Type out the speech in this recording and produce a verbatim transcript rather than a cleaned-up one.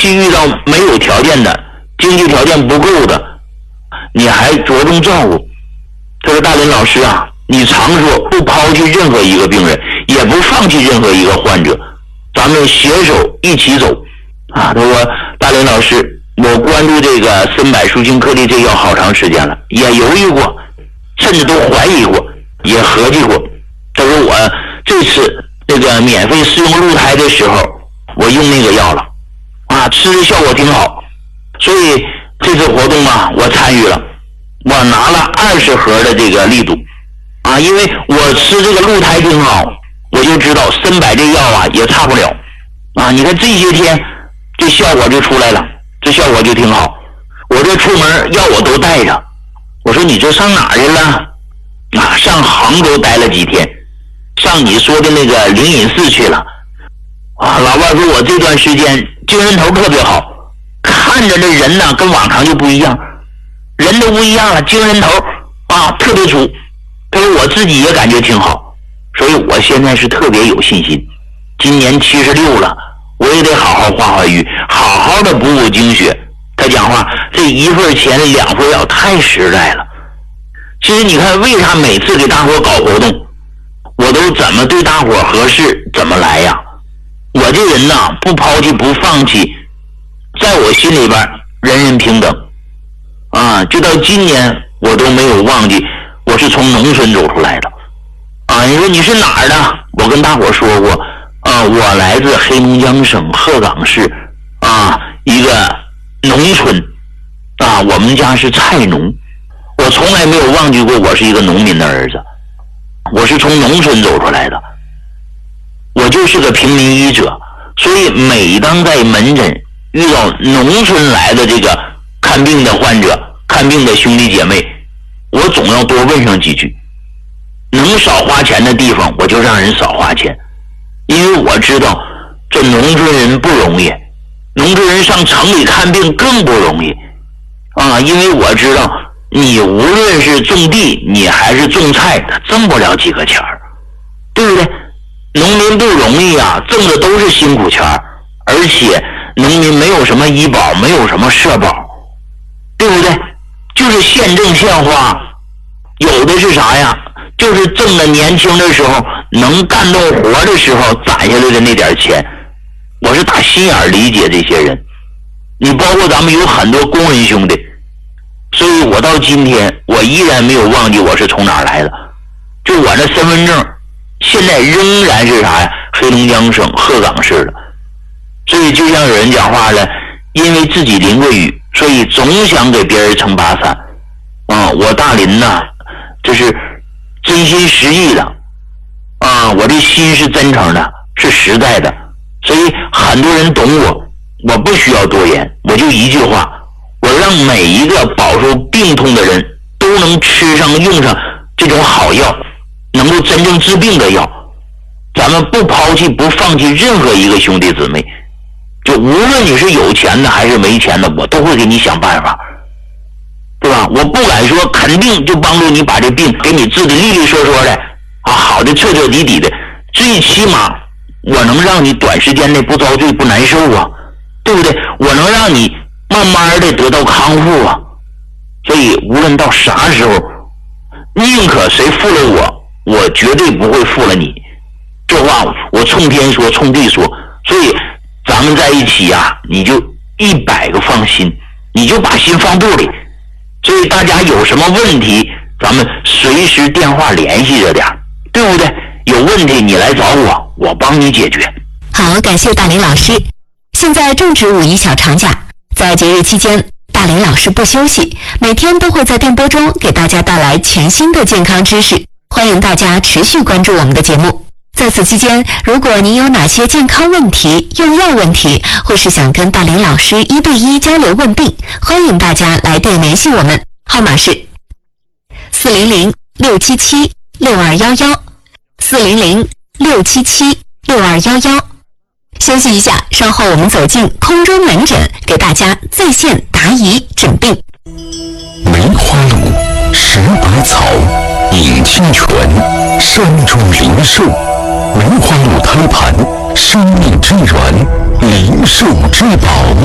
是遇到没有条件的，经济条件不够的，你还着重照顾。他说大林老师啊，你常说不抛弃任何一个病人，也不放弃任何一个患者，咱们携手一起走啊。他说大林老师，我关注这个森柏舒清颗粒这药好长时间了，也犹豫过，甚至都怀疑过，也合计过。他说我这次这个免费试用鹿胎的时候，我用那个药了啊，吃的效果挺好，所以这次活动啊我参与了，我拿了二十盒的这个力度啊，因为我吃这个鹿胎挺好，我就知道森柏这药啊也差不了啊。你看这些天这效果就出来了，这效果就挺好。我这出门药我都带着。我说你这上哪儿去了啊？上杭州待了几天，上你说的那个灵隐寺去了啊。老伴说我这段时间精神头特别好，看着这人呢跟往常就不一样，人都不一样了，精神头啊特别足。他说我自己也感觉挺好，所以我现在是特别有信心。今年七十六了，我也得好好化化瘀，好好的补补精血。他讲话这一份钱两份药太实在了。其实你看为啥每次给大伙搞活动，我都怎么对大伙合适怎么来呀？我这人呐不抛弃不放弃，在我心里边人人平等啊。就到今年我都没有忘记我是从农村走出来的啊。你说你是哪儿的？我跟大伙说过啊，我来自黑龙江省鹤岗市啊一个农村啊，我们家是菜农，我从来没有忘记过我是一个农民的儿子，我是从农村走出来的，我就是个平民医者。所以每当在门诊遇到农村来的这个看病的患者，看病的兄弟姐妹，我总要多问上几句，能少花钱的地方我就让人少花钱，因为我知道这农村人不容易，农村人上城里看病更不容易啊。因为我知道你无论是种地你还是种菜，他挣不了几个钱儿，对不对？农民不容易啊，挣的都是辛苦钱儿，而且农民没有什么医保，没有什么社保，对不对？就是现挣现花，有的是啥呀？就是挣的年轻的时候能干动活的时候攒下来的那点钱。我是打心眼理解这些人，你包括咱们有很多工人兄弟，所以我到今天我依然没有忘记我是从哪儿来的。就我这身份证现在仍然是啥呀？黑龙江省鹤岗市的。所以就像有人讲话了，因为自己淋过雨，所以总想给别人撑把伞啊。我大林呐，这是真心实意的啊，我这心是真诚的，是实在的。所以很多人懂我，我不需要多言，我就一句话，我让每一个饱受病痛的人都能吃上用上这种好药，能够真正治病的药。咱们不抛弃不放弃任何一个兄弟姊妹，就无论你是有钱的还是没钱的，我都会给你想办法，对吧？我不敢说肯定就帮助你把这病给你治得利利索索的啊，好的彻彻底底的，最起码我能让你短时间内不遭罪不难受啊，对不对？我能让你慢慢的得到康复啊。所以无论到啥时候，宁可谁负了我，我绝对不会负了你。这话我冲天说冲地说。所以咱们在一起啊，你就一百个放心，你就把心放肚里。所以大家有什么问题，咱们随时电话联系着点，对不对？有问题你来找我，我帮你解决。 好，感谢大林老师。现在正值五一小长假，在节日期间，大林老师不休息，每天都会在电波中给大家带来全新的健康知识，欢迎大家持续关注我们的节目。在此期间，如果您有哪些健康问题、用药问题，或是想跟大林老师一对一交流问病，欢迎大家来电联系我们，号码是四零零六七七六二幺幺，四零零六七七六二幺幺。休息一下，稍后我们走进空中门诊，给大家在线答疑诊病。 梅花鹿、石百草、引清泉、山中灵兽，梅花鹿胎盘，生命之源，灵兽之宝。